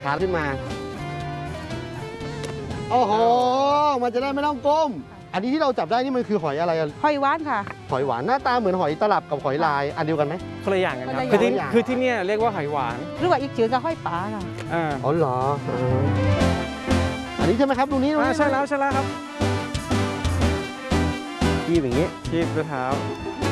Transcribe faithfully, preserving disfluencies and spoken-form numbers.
ขาขึ้นมาโอ้โหมันจะได้ไม่ต้องก้มอันนี้ที่เราจับได้นี่มันคือหอยอะไรอะหอยหวานค่ะหอยหวานหน้าตาเหมือนหอยตลับกับหอยลายอันเดียวกันไหมคนละอย่างกันครับคนคือละที่อย่างคือที่เนี่ยเรียกว่าหอยหวานหรือว่าอีกชื่อก็หอยป๋าค่ะอ่าอ๋อเหรออันนี้ใช่ไหมครับตรงนี้ตรงอ่านี้ใช่แล้วใช่แล้วครับคีบอย่างนี้คีบด้วยเท้า